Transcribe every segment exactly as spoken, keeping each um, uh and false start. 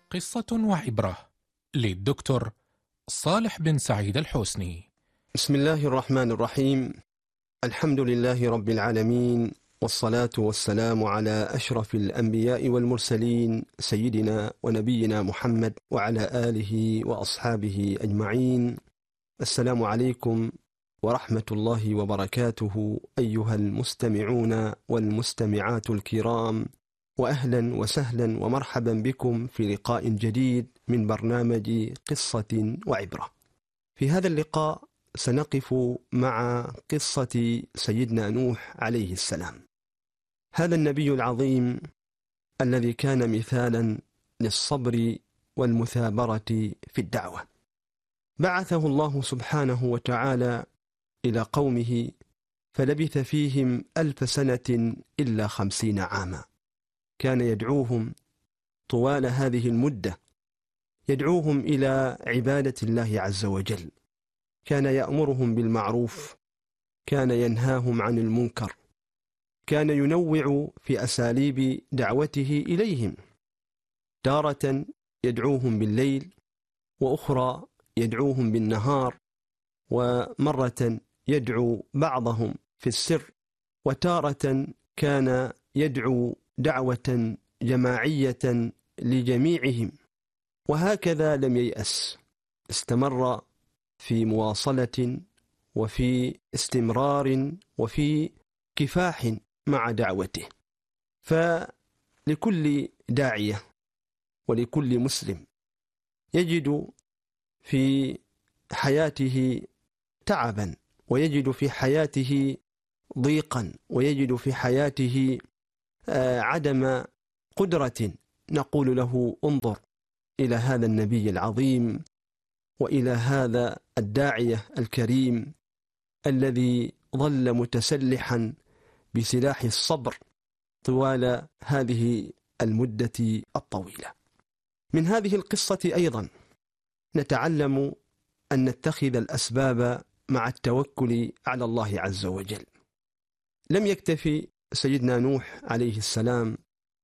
قصة وعبرة للدكتور صالح بن سعيد الحسني. بسم الله الرحمن الرحيم. الحمد لله رب العالمين، والصلاة والسلام على أشرف الأنبياء والمرسلين سيدنا ونبينا محمد وعلى آله وأصحابه أجمعين. السلام عليكم ورحمة الله وبركاته أيها المستمعون والمستمعات الكرام، وأهلا وسهلا ومرحبا بكم في لقاء جديد من برنامج قصة وعبرة. في هذا اللقاء سنقف مع قصة سيدنا نوح عليه السلام، هذا النبي العظيم الذي كان مثالا للصبر والمثابرة في الدعوة. بعثه الله سبحانه وتعالى إلى قومه فلبث فيهم ألف سنة إلا خمسين عاما. كان يدعوهم طوال هذه المدة، يدعوهم إلى عبادة الله عز وجل، كان يأمرهم بالمعروف، كان ينهاهم عن المنكر، كان ينوع في أساليب دعوته إليهم، تارة يدعوهم بالليل، وأخرى يدعوهم بالنهار، ومرة يدعو بعضهم في السر، وتارة كان يدعو دعوة جماعية لجميعهم. وهكذا لم ييأس، استمر في مواصلة وفي استمرار وفي كفاح مع دعوته. فلكل داعية ولكل مسلم يجد في حياته تعبا، ويجد في حياته ضيقا، ويجد في حياته عدم قدرة، نقول له انظر إلى هذا النبي العظيم وإلى هذا الداعية الكريم الذي ظل متسلحا بسلاح الصبر طوال هذه المدة الطويلة. من هذه القصة أيضا نتعلم أن نتخذ الأسباب مع التوكل على الله عز وجل. لم يكتفي سيدنا نوح عليه السلام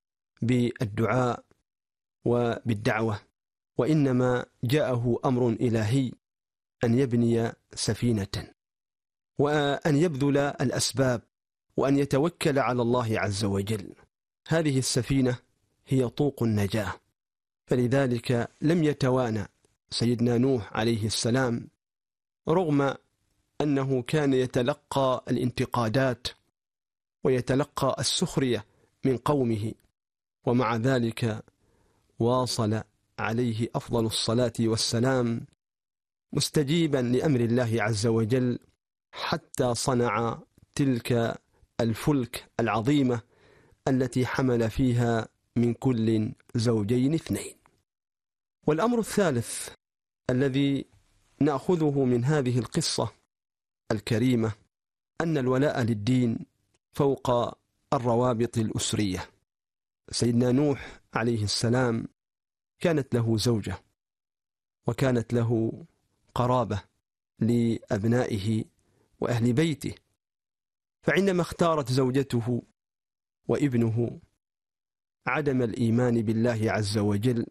بالدعاء وبالدعوة، وإنما جاءه أمر إلهي أن يبني سفينة، وأن يبذل الأسباب، وأن يتوكل على الله عز وجل. هذه السفينة هي طوق النجاة، فلذلك لم يتوانى سيدنا نوح عليه السلام، رغم أنه كان يتلقى الانتقادات ويتلقى السخرية من قومه، ومع ذلك واصل عليه أفضل الصلاة والسلام مستجيبا لأمر الله عز وجل، حتى صنع تلك الفلك العظيمة التي حمل فيها من كل زوجين اثنين. والأمر الثالث الذي نأخذه من هذه القصة الكريمة أن الولاء للدين فوق الروابط الأسرية. سيدنا نوح عليه السلام كانت له زوجة، وكانت له قرابة لأبنائه وأهل بيته، فعندما اختارت زوجته وابنه عدم الإيمان بالله عز وجل،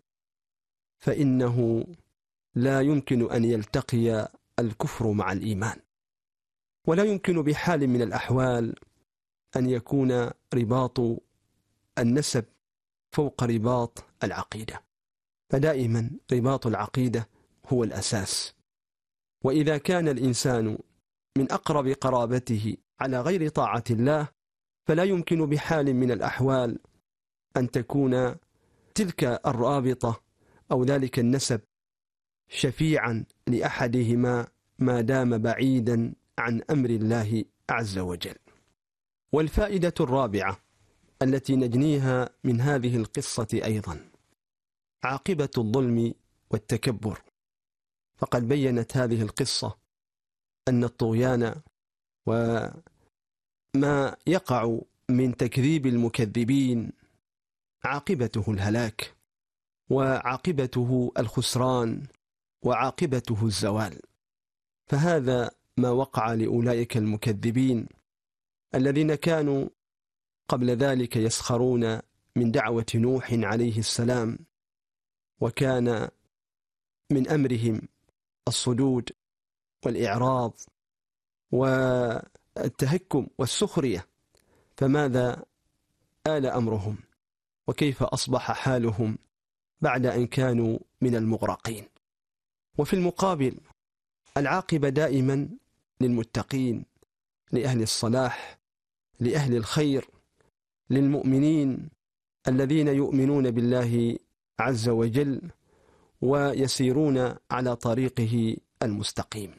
فإنه لا يمكن أن يلتقي الكفر مع الإيمان، ولا يمكن بحال من الأحوال أن يكون رباط النسب فوق رباط العقيدة، فدائما رباط العقيدة هو الأساس. وإذا كان الإنسان من أقرب قرابته على غير طاعة الله، فلا يمكن بحال من الأحوال أن تكون تلك الرابطة أو ذلك النسب شفيعا لأحدهما ما دام بعيدا عن أمر الله عز وجل. والفائدة الرابعة التي نجنيها من هذه القصة أيضا عاقبة الظلم والتكبر. فقد بينت هذه القصة أن الطغيان وما يقع من تكذيب المكذبين عاقبته الهلاك، وعاقبته الخسران، وعاقبته الزوال. فهذا ما وقع لأولئك المكذبين الذين كانوا قبل ذلك يسخرون من دعوة نوح عليه السلام، وكان من أمرهم الصدود والإعراض والتهكم والسخرية، فماذا آل أمرهم وكيف أصبح حالهم بعد أن كانوا من المغرقين؟ وفي المقابل العاقبة دائما للمتقين، لأهل الصلاح، لأهل الخير، للمؤمنين الذين يؤمنون بالله عز وجل ويسيرون على طريقه المستقيم.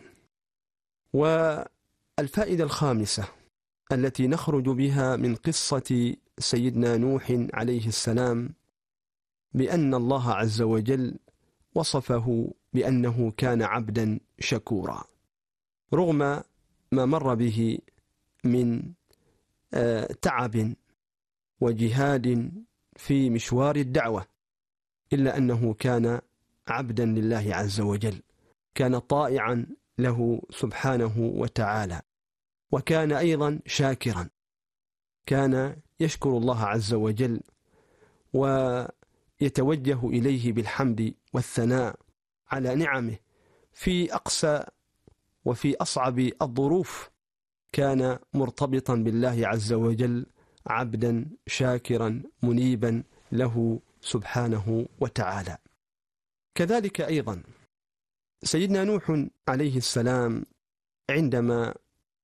والفائدة الخامسة التي نخرج بها من قصة سيدنا نوح عليه السلام بأن الله عز وجل وصفه بأنه كان عبدا شكورا، رغم ما مر به من تعب وجهاد في مشوار الدعوة، إلا أنه كان عبدا لله عز وجل، كان طائعا له سبحانه وتعالى، وكان أيضا شاكرا، كان يشكر الله عز وجل ويتوجه إليه بالحمد والثناء على نعمه في أقسى وفي أصعب الظروف، كان مرتبطا بالله عز وجل عبدا شاكرا منيبا له سبحانه وتعالى. كذلك أيضا سيدنا نوح عليه السلام عندما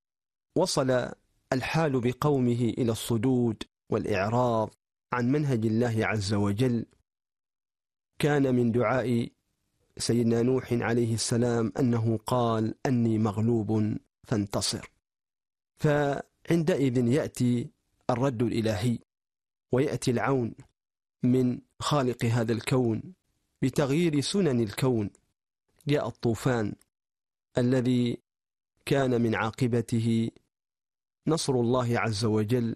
وصل الحال بقومه إلى الصدود والإعراض عن منهج الله عز وجل، كان من دعاء سيدنا نوح عليه السلام أنه قال أني مغلوب فانتصر. فعندئذ يأتي الرد الإلهي ويأتي العون من خالق هذا الكون بتغيير سنن الكون. جاء الطوفان الذي كان من عاقبته نصر الله عز وجل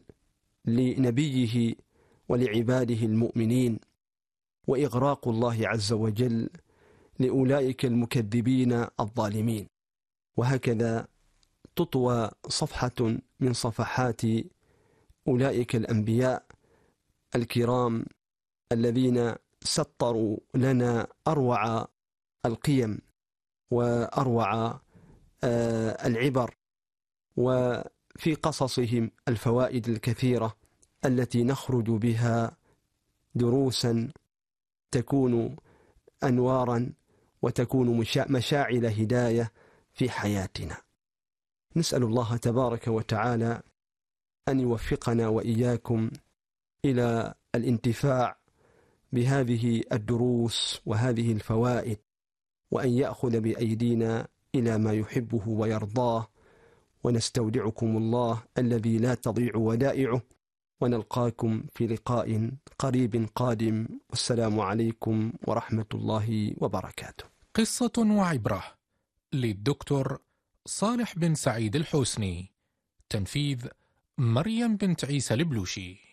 لنبيه ولعباده المؤمنين، وإغراق الله عز وجل لأولئك المكذبين الظالمين. وهكذا تطوى صفحة من صفحات أولئك الأنبياء الكرام الذين سطروا لنا أروع القيم وأروع العبر، وفي قصصهم الفوائد الكثيرة التي نخرج بها دروسا تكون أنوارا وتكون مشاعل هداية في حياتنا. نسأل الله تبارك وتعالى أن يوفقنا وإياكم إلى الانتفاع بهذه الدروس وهذه الفوائد، وأن يأخذ بأيدينا إلى ما يحبه ويرضاه. ونستودعكم الله الذي لا تضيع ودائعه، ونلقاكم في لقاء قريب قادم، والسلام عليكم ورحمة الله وبركاته. قصة وعبرة للدكتور صالح بن سعيد الحوسني، تنفيذ مريم بنت عيسى البلوشي.